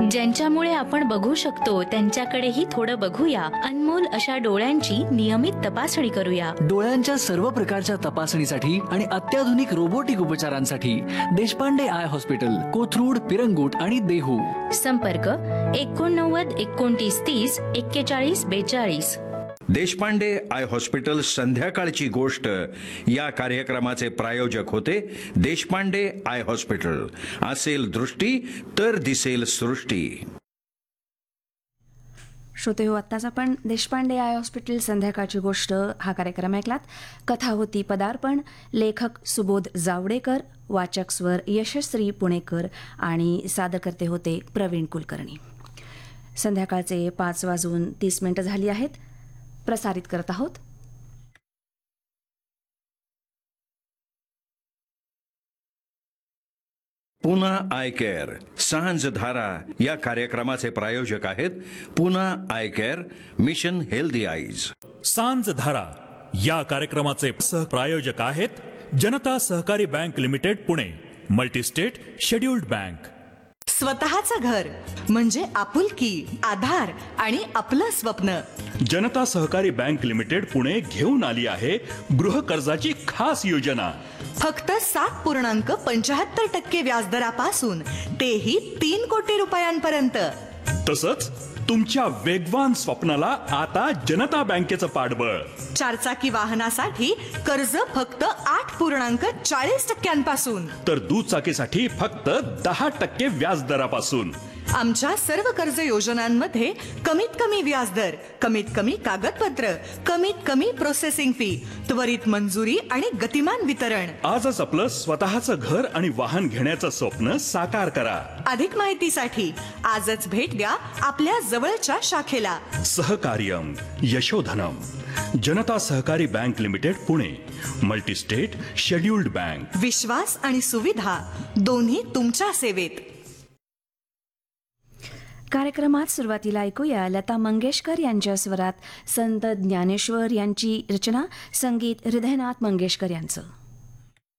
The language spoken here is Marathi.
ज्यांच्यामुळे आपण बघू शकतो त्यांच्याकडेही थोडं बघूया. अनमोल अशा डोळ्यांची नियमित तपासणी करूया. डोळ्यांच्या सर्व प्रकारच्या तपासणीसाठी आणि अत्याधुनिक रोबोटिक उपचारांसाठी देशपांडे आय हॉस्पिटल, कोथरूड, पिरंगुट आणि देहू. संपर्क 89 29 30 41 42. देशपांडे आय हॉस्पिटल संध्याकाळची गोष्ट या कार्यक्रमाचे प्रायोजक होते देशपांडे आय हॉस्पिटल. असेल दृष्टी तर दिसेल सृष्टी. श्रोते हो, आत्ताच आपण देशपांडे आय हॉस्पिटल संध्याकाळची गोष्ट हा कार्यक्रम ऐकलात. कथा होती पदार्पण. लेखक सुबोध जावडेकर, वाचक स्वर यशश्री पुणेकर आणि सादरकर्ते होते प्रवीण कुलकर्णी. संध्याकाळचे 5:30 झाली आहेत. प्रसारित करत आहोत पुना आय केअर. सांज धारा या कार्यक्रमाचे प्रायोजक आहेत Poona I care, mission healthy eyes. सांज धारा या कार्यक्रमाचे प्रायोजक आहेत जनता सहकारी bank limited Pune, multi-state scheduled bank. स्वतःचं घर म्हणजे आपुलकी, आधार आणि आपलं स्वप्न. जनता सहकारी बँक लिमिटेड पुणे घेऊन आली आहे गृह कर्जाची खास योजना. फक्त 7.75% व्याजदरापासून, तेही 3 कोटी रुपयांपर्यंत. तसंच तुमच्या वेगवान स्वप्नाला आता जनता बँकेचं पाठबळ. 4चाकी वाहनासाठी कर्ज फक्त 8.40% तर दुचाकीसाठी फक्त 10% व्याजदरापासून. आमच्या सर्व कर्ज योजनांमध्ये कमीत कमी व्याजदर, कमीत कमी कागदपत्र, कमीत कमी प्रोसेसिंग फी, त्वरित मंजुरी आणि गतिमान वितरण. आजच आपलं स्वतःचं घर आणि वाहन घेण्याचं स्वप्न साकार करा. अधिक माहितीसाठी आजच भेट द्या आपल्या जवळच्या शाखेला. सहकार्यम यशोधनम. जनता सहकारी bank limited Pune, multi-state scheduled bank. विश्वास आणि सुविधा दोन्ही तुमच्या सेवेत. कार्यक्रमात सुरुवातीला ऐकूया लता मंगेशकर यांच्या स्वरात संत ज्ञानेश्वर यांची रचना, संगीत हृदयनाथ मंगेशकर यांचं.